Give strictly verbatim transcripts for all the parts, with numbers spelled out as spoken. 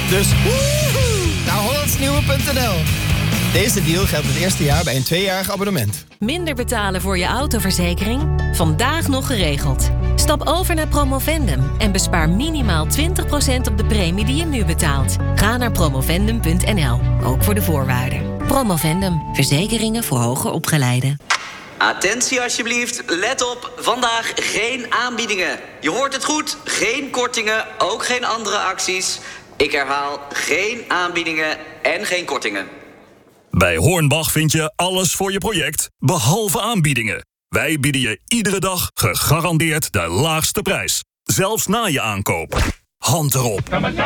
Dus woehoe, naar hollandsnieuwe punt n l. Deze deal geldt het eerste jaar bij een tweejarig abonnement. Minder betalen voor je autoverzekering? Vandaag nog geregeld. Stap over naar Promovendum en bespaar minimaal twintig procent op de premie die je nu betaalt. Ga naar promovendum punt n l, ook voor de voorwaarden. Promovendum, verzekeringen voor hoger opgeleiden. Attentie alsjeblieft, let op, vandaag geen aanbiedingen. Je hoort het goed, geen kortingen, ook geen andere acties. Ik herhaal, geen aanbiedingen en geen kortingen. Bij Hornbach vind je alles voor je project, behalve aanbiedingen. Wij bieden je iedere dag gegarandeerd de laagste prijs. Zelfs na je aankoop. Hand erop.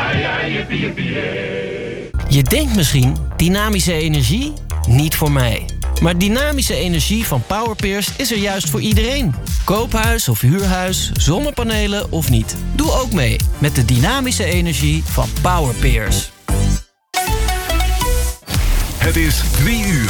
Je denkt misschien, dynamische energie? Niet voor mij. Maar dynamische energie van Powerpeers is er juist voor iedereen. Koophuis of huurhuis, zonnepanelen of niet. Doe ook mee met de dynamische energie van Powerpeers. Het is drie uur.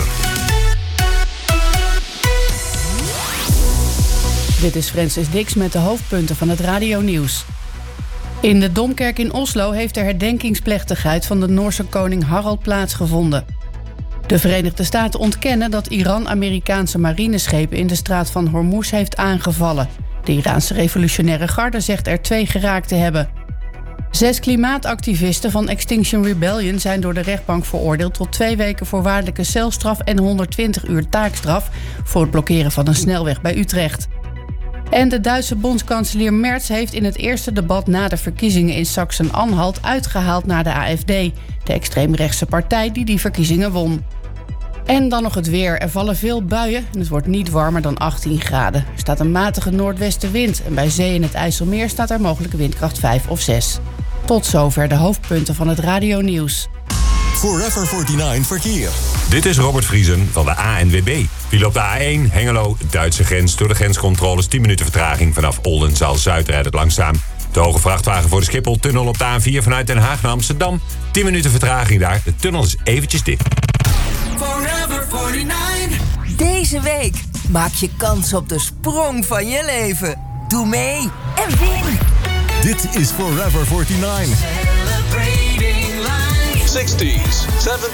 Dit is Francis Dix met de hoofdpunten van het radionieuws. In de Domkerk in Oslo heeft de herdenkingsplechtigheid van de Noorse koning Harald plaatsgevonden. De Verenigde Staten ontkennen dat Iran Amerikaanse marineschepen in de straat van Hormuz heeft aangevallen. De Iraanse revolutionaire garde zegt er twee geraakt te hebben. Zes klimaatactivisten van Extinction Rebellion zijn door de rechtbank veroordeeld tot twee weken voorwaardelijke celstraf en honderdtwintig uur taakstraf voor het blokkeren van een snelweg bij Utrecht. En de Duitse bondskanselier Merz heeft in het eerste debat na de verkiezingen in Sachsen-Anhalt uitgehaald naar de A F D, de extreemrechtse partij die die verkiezingen won. En dan nog het weer. Er vallen veel buien en het wordt niet warmer dan achttien graden. Er staat een matige noordwestenwind en bij zee in het IJsselmeer staat er mogelijk windkracht vijf of zes. Tot zover de hoofdpunten van het radionieuws. Forever negenenveertig verkeer. Dit is Robert Vriesen van de A N W B. File op de A één, Hengelo, Duitse grens. Door de grenscontroles tien minuten vertraging. Vanaf Oldenzaal-Zuid rijdt het langzaam. De hoge vrachtwagen voor de Schiphol-tunnel op de A vier vanuit Den Haag naar Amsterdam. tien minuten vertraging daar. De tunnel is eventjes dicht. Forever negenenveertig. Deze week maak je kans op de sprong van je leven. Doe mee en win. Dit is Forever negenenveertig. zestig's,